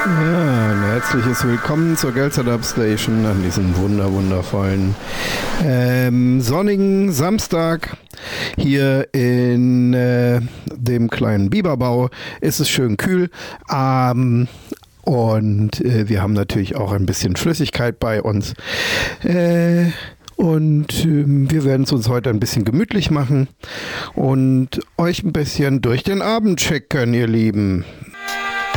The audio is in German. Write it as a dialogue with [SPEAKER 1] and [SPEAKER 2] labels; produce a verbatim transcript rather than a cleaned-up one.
[SPEAKER 1] Ja, ein herzliches Willkommen zur Gelzer Station an diesem wunder wundervollen ähm, sonnigen Samstag hier in äh, dem kleinen Biberbau. Ist es schön kühl ähm, und äh, wir haben natürlich auch ein bisschen Flüssigkeit bei uns. Äh, Und äh, wir werden es uns heute ein bisschen gemütlich machen und euch ein bisschen durch den Abend checken, ihr Lieben.